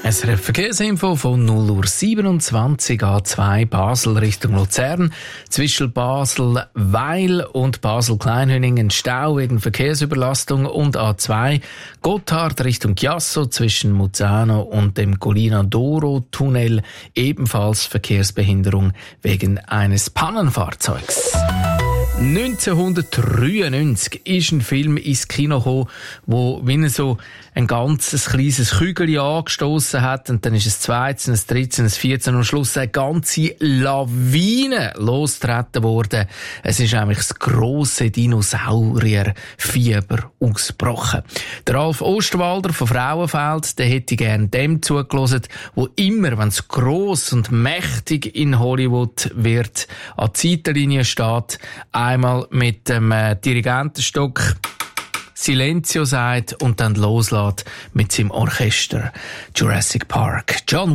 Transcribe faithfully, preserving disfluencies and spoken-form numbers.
S R F Verkehrsinfo von null Uhr siebenundzwanzig, A zwei Basel Richtung Luzern. Zwischen Basel-Weil und Basel-Kleinhöningen Stau wegen Verkehrsüberlastung und A zwei Gotthard Richtung Chiasso zwischen Muzzano und dem Collina d'Oro Tunnel ebenfalls Verkehrsbehinderung wegen eines Pannenfahrzeugs. neunzehnhundertdreiundneunzig ist ein Film ins Kino gekommen, wo wie so ein ganzes kleines Kügel angestoßen hat, und dann ist es zweites, ein drittes, ein vierzehn und am Schluss eine ganze Lawine losgetreten worden. Es ist nämlich das grosse Dinosaurierfieber ausgebrochen. Der Ralf Osterwalder von Frauenfeld, der hätte gern dem zugelassen, wo immer, wenn es gross und mächtig in Hollywood wird, an die Seitenlinie steht, einmal mit dem äh, Dirigentenstock Silenzio sagt und dann loslässt mit seinem Orchester Jurassic Park. John